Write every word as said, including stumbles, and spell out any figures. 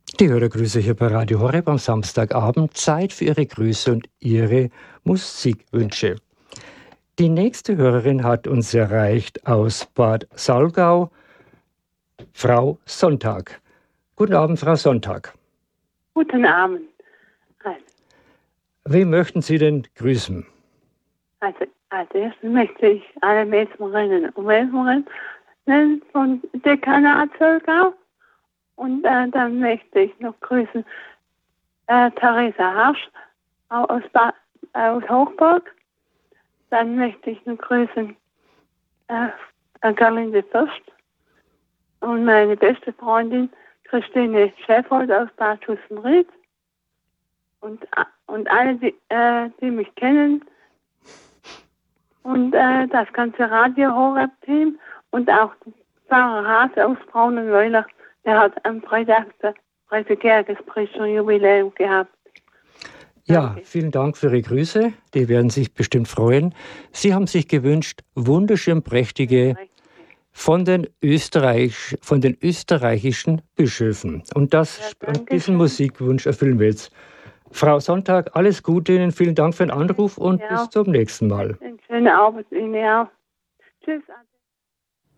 Die Hörergrüße hier bei Radio Horeb am Samstagabend. Zeit für Ihre Grüße und Ihre Musikwünsche. Die nächste Hörerin hat uns erreicht aus Bad Saulgau, Frau Sonntag. Guten Abend, Frau Sonntag. Guten Abend. Also, Wen möchten Sie denn grüßen? also als erstes möchte ich alle Mesmerinnen und Mesmerer nennen von Dekanat Zolgau. Und äh, dann möchte ich noch grüßen äh, Theresa Harsch aus, ba- aus Hochburg. Dann möchte ich noch grüßen äh, Gerlinde Fürst und meine beste Freundin Christine Schäffold aus Bad Schussenried. Und, und alle, die, äh, die mich kennen. Und äh, das ganze Radio Horeb-Team und auch Pfarrer Hase aus Braunenweiler. Der hat am Freitag das dreißigjähriges Priesterjubiläum gehabt. Ja, Danke. vielen Dank für Ihre Grüße. Die werden sich bestimmt freuen. Sie haben sich gewünscht, wunderschön prächtige von den, Österreich, von den österreichischen Bischöfen. Und, das, Ja, und danke diesen schön. Musikwunsch erfüllen wir jetzt. Frau Sonntag, alles Gute Ihnen. Vielen Dank für den Anruf und Ja. bis zum nächsten Mal. Eine schöne Arbeit Ihnen auch. Tschüss.